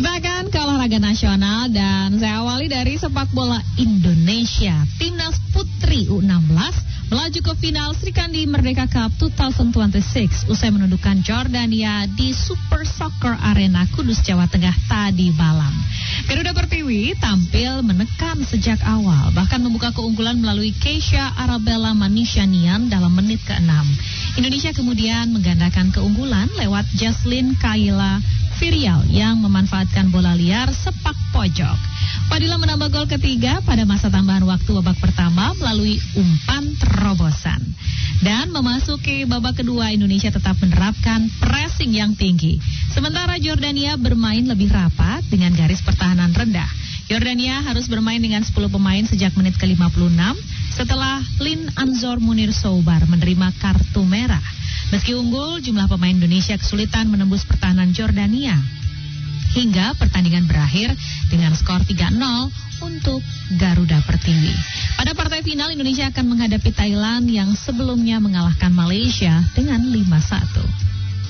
Kita akan ke olahraga nasional dan saya awali dari sepak bola Indonesia. Timnas Putri U16 melaju ke final Sri Kandi Merdeka Cup 2026 usai menundukkan Jordania di Super Soccer Arena Kudus, Jawa Tengah tadi malam. Garuda Pertiwi tampil menekan sejak awal, bahkan membuka keunggulan melalui Keisha Arabella Manishanian dalam menit ke-6. Indonesia kemudian menggandakan keunggulan lewat Jaslyn Kayla Virial yang memanfaatkan bola liar sepak pojok. Fadila menambah gol ketiga pada masa tambahan waktu babak pertama melalui umpan terobosan. Dan memasuki babak kedua, Indonesia tetap menerapkan pressing yang tinggi. Sementara Jordania bermain lebih rapat dengan garis pertahanan rendah. Jordania harus bermain dengan 10 pemain sejak menit ke-56 setelah Lin Anzor Munir Soubar menerima kartu merah. Meski unggul, jumlah pemain Indonesia kesulitan menembus pertahanan Jordania. Hingga pertandingan berakhir dengan skor 3-0 untuk Garuda Pertiwi. Pada partai final, Indonesia akan menghadapi Thailand yang sebelumnya mengalahkan Malaysia dengan 5-1.